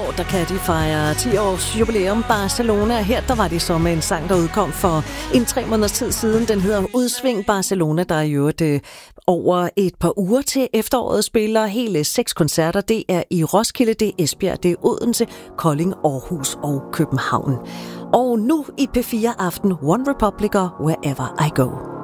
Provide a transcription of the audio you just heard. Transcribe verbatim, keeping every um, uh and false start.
år, der kan de fejre ti års jubilæum Barcelona. Her der var de så med en sang, der udkom for en tre måneders tid siden. Den hedder Udsving Barcelona, der er jo et over et par uger til efteråret spiller hele seks koncerter. Det er i Roskilde, det er Esbjerg, det er Odense, Kolding, Aarhus og København. Og nu i P fire Aften, One Republic og Wherever I Go.